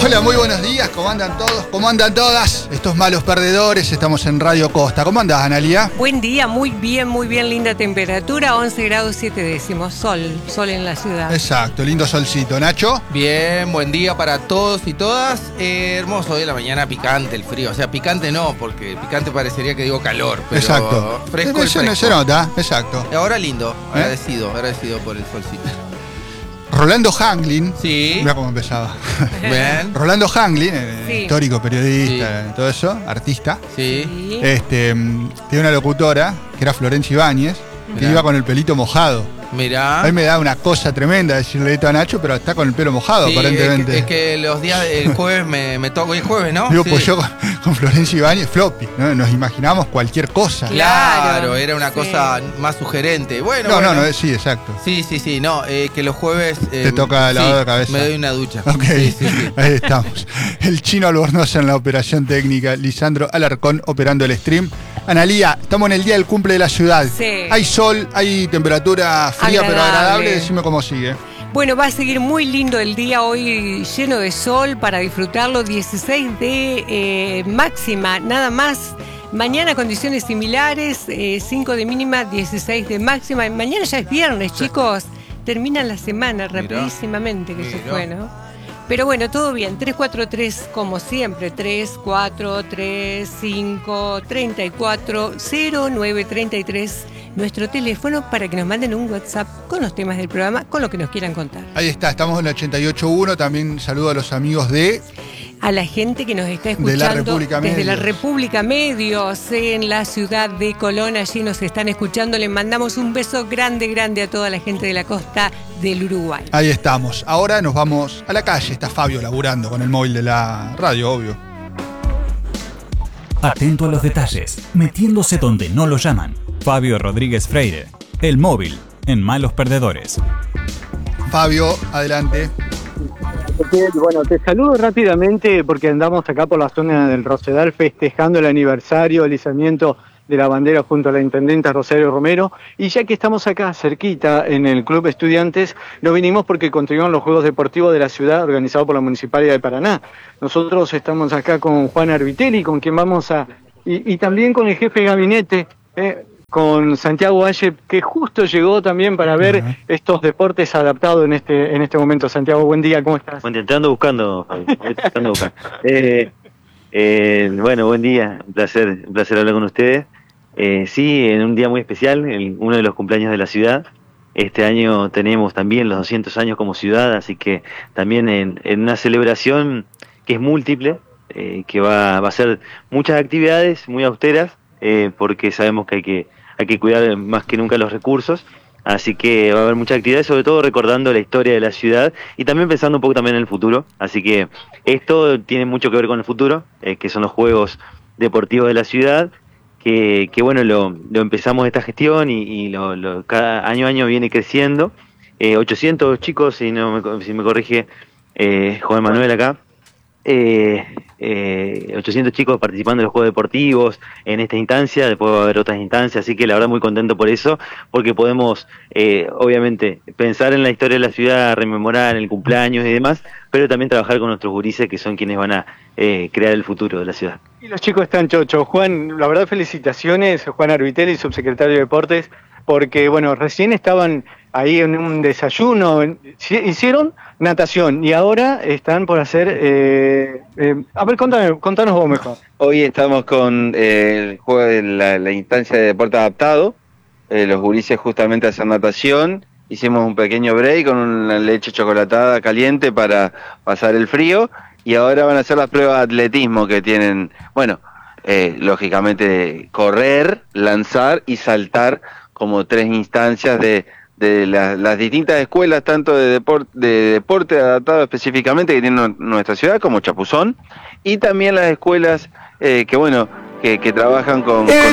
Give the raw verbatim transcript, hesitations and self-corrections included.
Hola, muy buenos días, ¿cómo andan todos? ¿Cómo andan todas? Estos malos perdedores, estamos en Radio Costa. ¿Cómo andás, Analia? Buen día, muy bien, muy bien, linda temperatura, once grados siete décimos, sol, sol en la ciudad. Exacto, lindo solcito. ¿Nacho? Bien, buen día para todos y todas. Eh, hermoso hoy en la mañana, picante el frío. O sea, picante no, porque picante parecería que digo calor, pero exacto. fresco el Eso fresco. se nota, exacto. Ahora lindo, ¿Eh? agradecido, agradecido por el solcito. Rolando Hanglin. Sí. Mira cómo empezaba. Bien. Rolando Hanglin, eh, Sí. histórico, periodista, todo eso, artista. Sí. Sí. Este, mm, tiene una locutora, que era Florencia Ibáñez, que Mirá. iba con el pelito mojado. Mirá. A mí me da una cosa tremenda decirle esto a Nacho, pero está con el pelo mojado, Sí, aparentemente. Es que, es que los días, el jueves me, me toco, hoy es jueves, ¿no? Digo, Sí. pues yo con, con Florencia Ibáñez, floppy, ¿no? Nos imaginamos cualquier cosa. Claro, Claro, era una sí. cosa más sugerente. Bueno, no, bueno. no, no, sí, exacto. Sí, sí, sí, no, eh, que los jueves... eh, Te toca el sí, lavado de cabeza. Me doy una ducha. Ok, Sí, sí, sí. ahí estamos. El Chino Albornoz en la operación técnica, Lisandro Alarcón operando el stream. Analía, estamos en el día del cumple de la ciudad. Sí. Hay sol, hay temperatura fría pero Agradable. agradable. Decime cómo sigue. Bueno, va a seguir muy lindo el día hoy, lleno de sol para disfrutarlo, dieciséis de eh, máxima, nada más. Mañana condiciones similares, eh, cinco de mínima, dieciséis de máxima. Mañana ya es viernes, chicos. Termina la semana Mirá. rapidísimamente que se Mirá. fue, ¿no? Pero bueno, todo bien. tres cuatro tres, como siempre. tres cuatro tres cinco tres cuatro cero nueve tres tres. Nuestro teléfono para que nos manden un WhatsApp con los temas del programa, con lo que nos quieran contar. Ahí está, estamos en el ochenta y ocho punto uno. También saludo a los amigos de... A la gente que nos está escuchando De la República desde Medios. la República Medios, en la ciudad de Colón, allí nos están escuchando. Les mandamos un beso grande, grande a toda la gente de la costa del Uruguay. Ahí estamos. Ahora nos vamos a la calle. Está Fabio laburando con el móvil de la radio, obvio. Atento a los detalles, metiéndose donde no lo llaman. Fabio Rodríguez Freire, el móvil en Malos Perdedores. Fabio, adelante. Bueno, te saludo rápidamente porque andamos acá por la zona del Rosedal festejando el aniversario, el izamiento de la bandera junto a la intendenta Rosario Romero, y ya que estamos acá cerquita en el Club Estudiantes, nos vinimos porque continúan los Juegos Deportivos de la ciudad organizados por la Municipalidad de Paraná. Nosotros estamos acá con Juan Arbitelli, con quien vamos a... y, y también con el jefe de gabinete, eh, con Santiago Valle, que justo llegó también para ver Ajá. estos deportes adaptados en este en este momento. Santiago, buen día, ¿cómo estás? Buen día, te ando buscando, Fabi, te ando buscando. Eh, eh, bueno, buen día, un placer, un placer hablar con ustedes. Eh, sí, en un día muy especial, el, uno de los cumpleaños de la ciudad. Este año tenemos también los doscientos años como ciudad, así que también en, en una celebración que es múltiple, eh, que va, va a ser muchas actividades muy austeras, eh, porque sabemos que hay que hay que cuidar más que nunca los recursos. Así que va a haber muchas actividades, sobre todo recordando la historia de la ciudad y también pensando un poco también en el futuro. Así que esto tiene mucho que ver con el futuro, eh, que son los Juegos Deportivos de la ciudad, que, que bueno, lo, lo empezamos esta gestión y, y lo, lo, cada año a año viene creciendo. Eh, ochocientos chicos, si, no me, si me corrige eh, Juan Manuel acá, eh, eh, ochocientos chicos participando en los Juegos Deportivos en esta instancia, después va a haber otras instancias, así que la verdad muy contento por eso, porque podemos eh, obviamente pensar en la historia de la ciudad, rememorar el cumpleaños y demás, pero también trabajar con nuestros gurises que son quienes van a eh, crear el futuro de la ciudad. Y los chicos están chochos. Juan, la verdad felicitaciones, Juan Arbitelli, subsecretario de Deportes, porque bueno, recién estaban ahí en un desayuno, hicieron natación y ahora están por hacer... Eh, eh, a ver, contame, contanos vos mejor. Hoy estamos con eh, el juego de la, la instancia de deporte adaptado. Eh, los gurises justamente hacen natación. Hicimos un pequeño break con una leche chocolatada caliente para pasar el frío. Y ahora van a hacer las pruebas de atletismo que tienen, bueno, eh, lógicamente correr, lanzar y saltar como tres instancias de... de la, las distintas escuelas, tanto de, deport, de deporte adaptado específicamente que tiene nuestra ciudad, como Chapuzón, y también las escuelas eh, que bueno que, que trabajan con, con